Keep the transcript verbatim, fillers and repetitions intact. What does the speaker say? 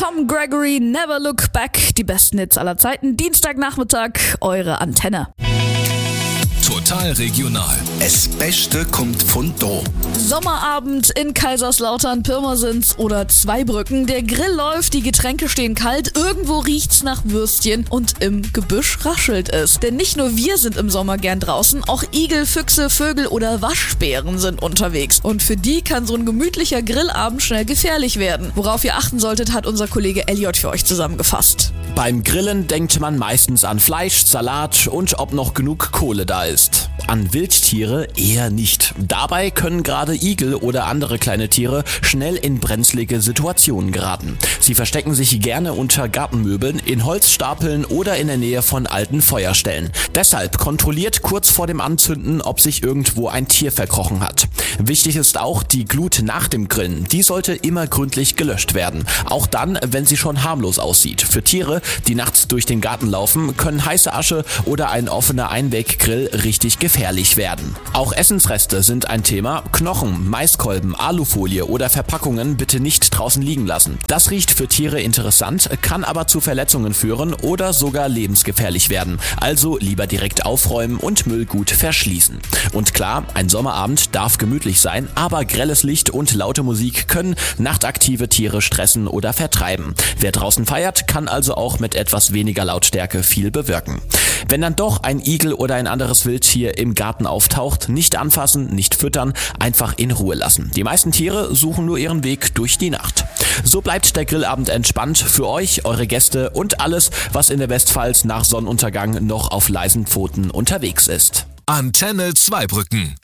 Tom Gregory, Never Look Back. Die besten Hits aller Zeiten. Dienstagnachmittag, eure Antenne. Total regional. Das Beste kommt von da. Sommerabend in Kaiserslautern, Pirmasens oder Zweibrücken. Der Grill läuft, die Getränke stehen kalt, irgendwo riecht's nach Würstchen und im Gebüsch raschelt es. Denn nicht nur wir sind im Sommer gern draußen, auch Igel, Füchse, Vögel oder Waschbären sind unterwegs. Und für die kann so ein gemütlicher Grillabend schnell gefährlich werden. Worauf ihr achten solltet, hat unser Kollege Elliot für euch zusammengefasst. Beim Grillen denkt man meistens an Fleisch, Salat und ob noch genug Kohle da ist. An Wildtiere eher nicht. Dabei können gerade Igel oder andere kleine Tiere schnell in brenzlige Situationen geraten. Sie verstecken sich gerne unter Gartenmöbeln, in Holzstapeln oder in der Nähe von alten Feuerstellen. Deshalb kontrolliert kurz vor dem Anzünden, ob sich irgendwo ein Tier verkrochen hat. Wichtig ist auch die Glut nach dem Grillen. Die sollte immer gründlich gelöscht werden. Auch dann, wenn sie schon harmlos aussieht. Für Tiere, die nachts durch den Garten laufen, können heiße Asche oder ein offener Einweggrill richtig gefährlich werden. Auch Essensreste sind ein Thema. Knochen, Maiskolben, Alufolie oder Verpackungen bitte nicht draußen liegen lassen. Das riecht für Tiere interessant, kann aber zu Verletzungen führen oder sogar lebensgefährlich werden. Also lieber direkt aufräumen und Müll gut verschließen. Und klar, ein Sommerabend darf gemütlich sein, aber grelles Licht und laute Musik können nachtaktive Tiere stressen oder vertreiben. Wer draußen feiert, kann also auch mit etwas weniger Lautstärke viel bewirken. Wenn dann doch ein Igel oder ein anderes Wildtier im Garten auftaucht, nicht anfassen, nicht füttern, einfach in Ruhe lassen. Die meisten Tiere suchen nur ihren Weg durch die Nacht. So bleibt der Grillabend entspannt für euch, eure Gäste und alles, was in der Westpfalz nach Sonnenuntergang noch auf leisen Pfoten unterwegs ist. Antenne Zweibrücken.